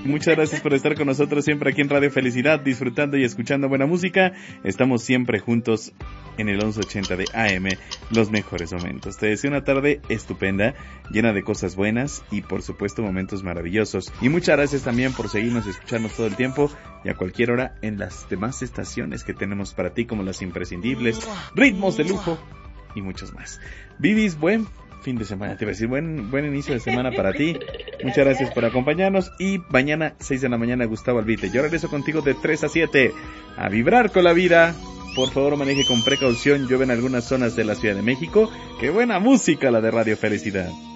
Muchas gracias por estar con nosotros siempre aquí en Radio Felicidad, disfrutando y escuchando buena música. Estamos siempre juntos en el 1180 de AM, los mejores momentos. Te deseo una tarde estupenda, llena de cosas buenas y por supuesto momentos maravillosos. Y muchas gracias también por seguirnos y escucharnos todo el tiempo y a cualquier hora en las demás estaciones que tenemos para ti, como las imprescindibles, ritmos de lujo y muchos más. Vivis, buen fin de semana, te iba a decir, buen inicio de semana para ti. Muchas gracias por acompañarnos y mañana 6 de la mañana Gustavo Albite. Yo regreso contigo de 3 a 7 a vibrar con la vida. Por favor, maneje con precaución, llueve en algunas zonas de la Ciudad de México. ¡Qué buena música la de Radio Felicidad!